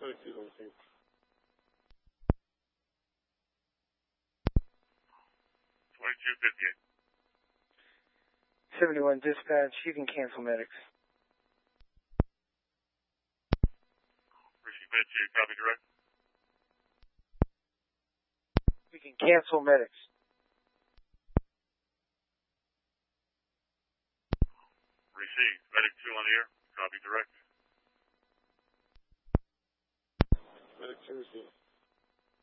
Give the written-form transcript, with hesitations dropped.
2258. 71 dispatch, you can cancel medics. Receive med 2, copy direct. You can cancel medics. Receive. Medic 2 on the air, copy direct. Medic 2 received.